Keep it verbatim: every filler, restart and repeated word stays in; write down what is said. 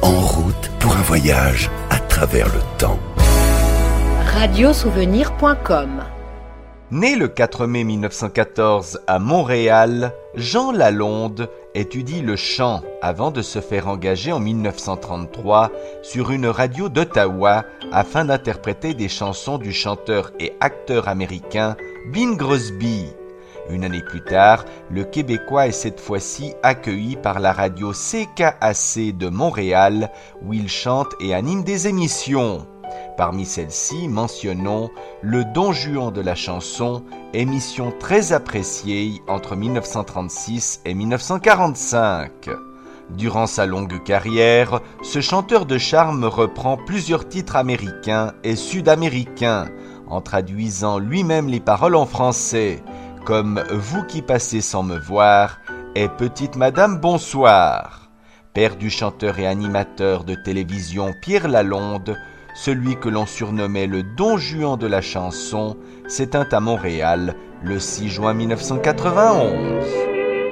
En route pour un voyage à travers le temps. radiosouvenir point com. Né le quatre mai mille neuf cent quatorze à Montréal, Jean Lalonde étudie le chant avant de se faire engager en mille neuf cent trente-trois sur une radio d'Ottawa afin d'interpréter des chansons du chanteur et acteur américain Bing Crosby. Une année plus tard, le Québécois est cette fois-ci accueilli par la radio C K A C de Montréal où il chante et anime des émissions. Parmi celles-ci, mentionnons Le Don Juan de la chanson, émission très appréciée entre mille neuf cent trente-six et mille neuf cent quarante-cinq. Durant sa longue carrière, ce chanteur de charme reprend plusieurs titres américains et sud-américains, en traduisant lui-même les paroles en français, comme « Vous qui passez sans me voir » et « Petite Madame Bonsoir ». Père du chanteur et animateur de télévision Pierre Lalonde, celui que l'on surnommait le Don Juan de la chanson, s'éteint à Montréal le six juin mille neuf cent quatre-vingt-onze.